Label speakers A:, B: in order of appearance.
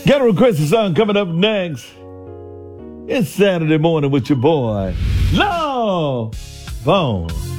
A: Got a requested song coming up next. It's Saturday morning with your boy, Law Bone.